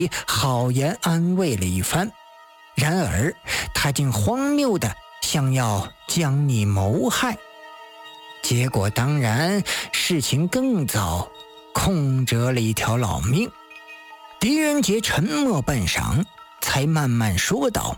好言安慰了一番，然而他竟荒谬地想要将你谋害。结果当然事情更糟，空折了一条老命。狄仁杰沉默半晌，才慢慢说道：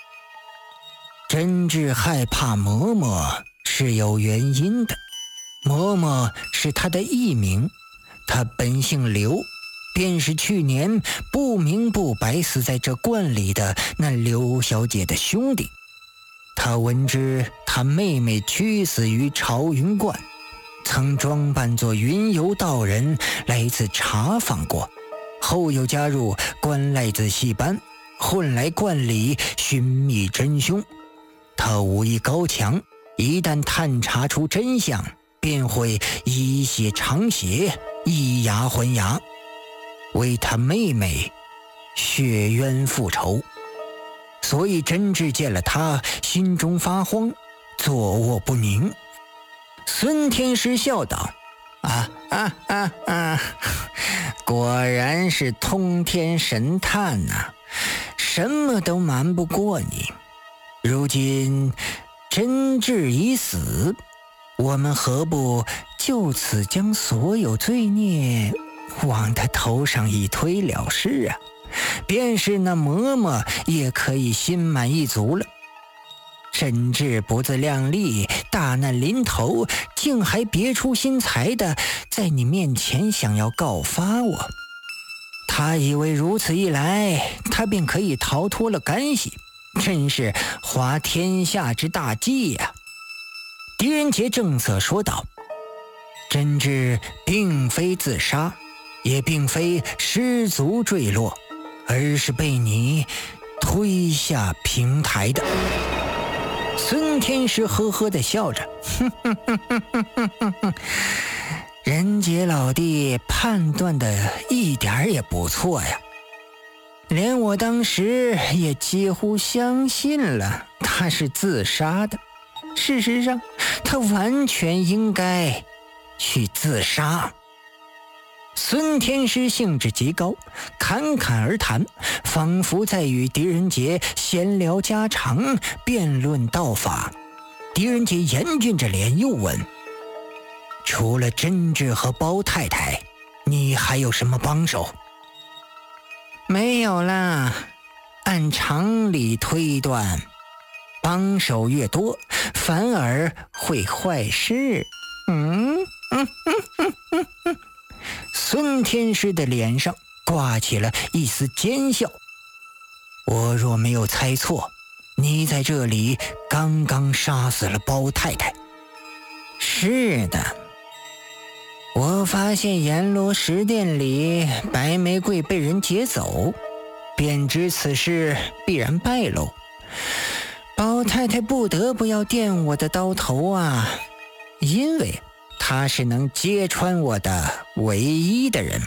真挚害怕嬷嬷是有原因的，嬷嬷是他的艺名，他本姓刘，便是去年不明不白死在这观里的那刘小姐的兄弟。他闻知他妹妹屈死于朝云观，曾装扮作云游道人来一次查访过，后又加入观赖子戏班，混来观里寻觅真凶。他武艺高强，一旦探查出真相，便会以血偿血，以牙还牙，为他妹妹血冤复仇。所以真挚见了他，心中发慌，坐卧不宁。孙天师笑道：果然是通天神探呐，什么都瞒不过你。如今真挚已死，我们何不就此将所有罪孽往他头上一推了事啊？便是那嬷嬷也可以心满意足了。真挚不自量力，大难临头，竟还别出心裁的在你面前想要告发我。他以为如此一来，他便可以逃脱了干系，真是滑天下之大稽呀！狄仁杰正色说道：真挚并非自杀，也并非失足坠落，而是被你推下平台的。孙天师呵呵地笑着，仁杰老弟判断的一点也不错呀，连我当时也几乎相信了他是自杀的。事实上，他完全应该去自杀。孙天师兴致极高，侃侃而谈，仿佛在与狄仁杰闲聊家常，辩论道法。狄仁杰严峻着脸又问：除了真挚和包太太，你还有什么帮手？没有啦，按常理推断，帮手越多，反而会坏事。孙天师的脸上挂起了一丝奸笑。我若没有猜错，你在这里刚刚杀死了包太太。是的，我发现阎罗石殿里白玫瑰被人劫走，便知此事必然败露。包太太不得不要垫我的刀头啊，因为他是能揭穿我的唯一的人。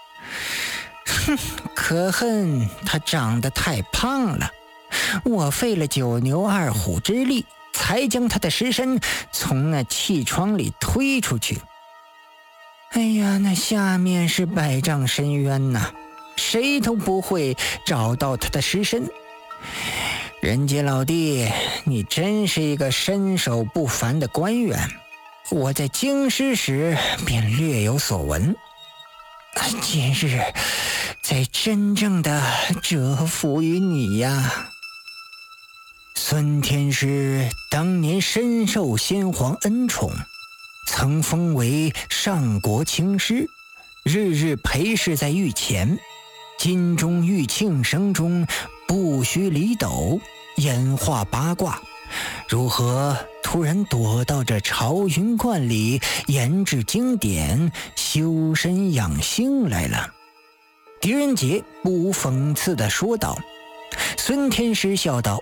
可恨他长得太胖了，我费了9牛2虎之力，才将他的尸身从那气窗里推出去。哎呀，那下面是百丈深渊呐，谁都不会找到他的尸身。仁杰老弟，你真是一个身手不凡的官员，我在京师时便略有所闻，今日才真正的折服于你呀。孙天师当年深受先皇恩宠，曾封为上国卿师，日日陪侍在御前，金钟玉磬声中不须离斗，演化八卦，如何突然躲到这朝云观里研制经典，修身养性来了？狄仁杰不无讽刺地说道。孙天师笑道：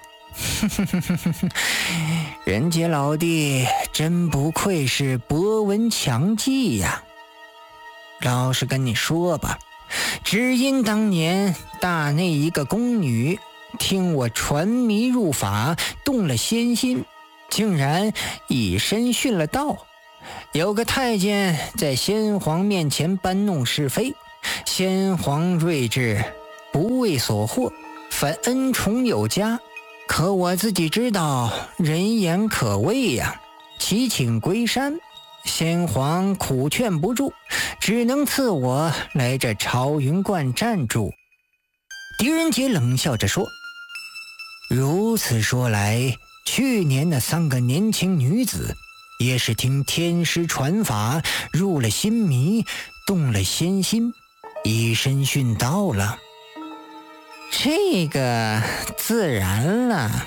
仁杰老弟真不愧是博闻强记呀。老实跟你说吧，只因当年大内一个宫女听我传迷入法，动了仙心，竟然以身殉了道。有个太监在先皇面前搬弄是非，先皇睿智，不为所获，反恩宠有加。可我自己知道人言可畏呀，祈请归山。先皇苦劝不住，只能赐我来这朝云观暂住。狄仁杰冷笑着说：如此说来，去年那3个年轻女子也是听天师传法，入了心迷，动了仙心，以身殉道了。这个自然了。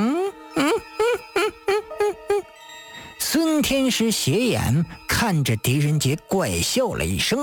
孙天师斜眼看着狄仁杰，怪笑了一声。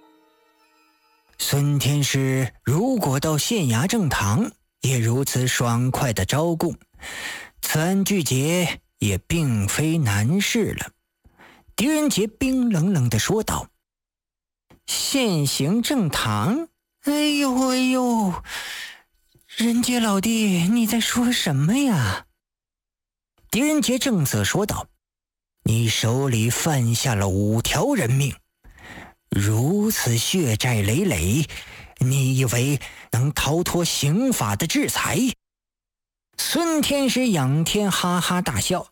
孙天师如果到县衙正堂，也如此爽快的招供，此案具结也并非难事了。狄仁杰冰冷冷地说道：现行正堂？哎呦，仁杰老弟，你在说什么呀？狄仁杰正色说道：你手里犯下了5条人命，如此血债累累，你以为能逃脱刑法的制裁？孙天师仰天哈哈大笑：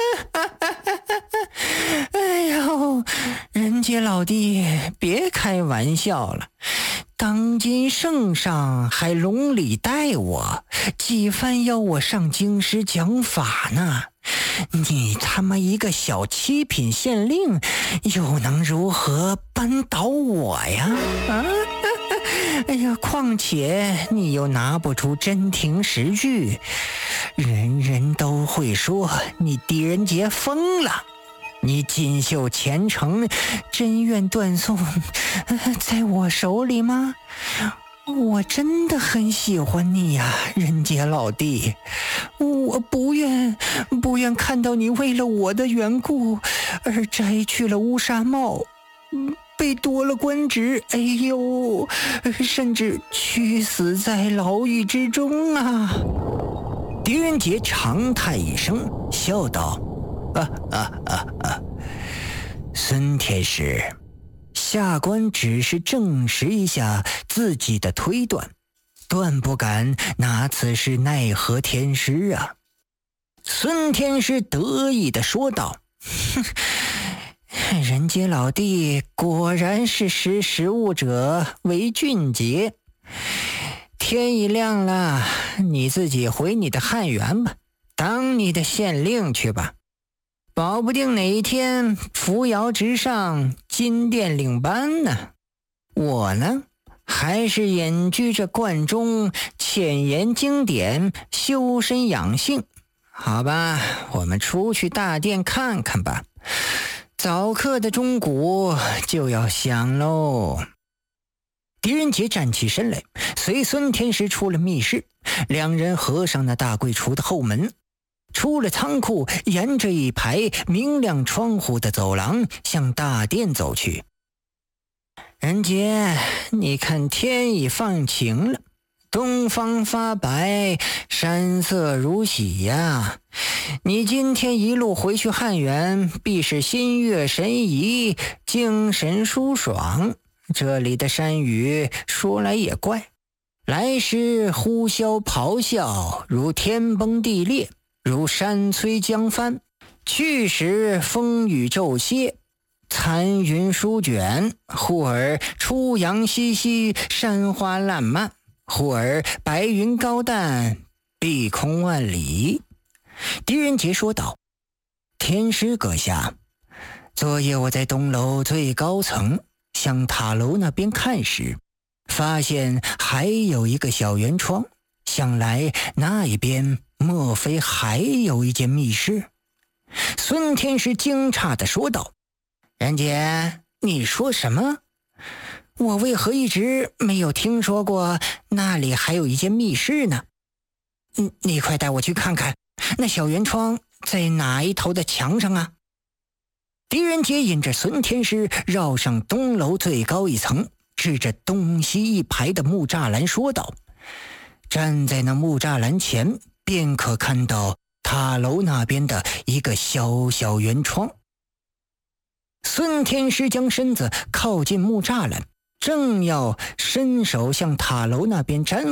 哎呦，仁杰老弟，别开玩笑了，当今圣上还笼里待我，几番要我上京师讲法呢。你他妈一个小7品县令，又能如何扳倒我呀？哎呀，况且你又拿不出真凭实据，人人都会说你狄仁杰疯了。你锦绣前程，真愿断送在我手里吗？我真的很喜欢你呀，仁杰老弟，我不愿看到你为了我的缘故而摘去了乌纱帽，被夺了官职，哎呦，甚至屈死在牢狱之中啊！狄仁杰长叹一声，笑道：孙天师，下官只是证实一下自己的推断，断不敢拿此事奈何天师啊。孙天师得意地说道：仁杰老弟果然是识时务者为俊杰。天一亮了，你自己回你的汉源吧，当你的县令去吧，保不定哪一天扶摇直上，金殿领班呢。我呢，还是隐居着观中，浅研经典，修身养性。好吧，我们出去大殿看看吧，早课的钟鼓就要响喽。狄仁杰站起身来，随孙天师出了密室，两人合上那大柜橱的后门，出了仓库，沿着一排明亮窗户的走廊向大殿走去。仁杰，你看天已放晴了，东方发白，山色如洗呀。你今天一路回去汉源，必是心悦神怡，精神舒爽。这里的山雨说来也怪，来时呼啸咆哮，如天崩地裂，如山摧江翻；去时风雨骤歇，残云舒卷，忽而初阳西兮，山花烂漫；忽而白云高淡，碧空万里。狄仁杰说道：天师阁下，昨夜我在东楼最高层向塔楼那边看时，发现还有一个小圆窗，想来那一边莫非还有一间密室？孙天师惊诧地说道：仁杰，你说什么？我为何一直没有听说过那里还有一间密室呢？你快带我去看看，那小圆窗在哪一头的墙上啊？狄仁杰引着孙天师绕上东楼最高一层，指着东西一排的木栅栏说道：站在那木栅栏前，便可看到塔楼那边的一个小小圆窗。孙天师将身子靠近木栅栏，正要伸手向塔楼那边沾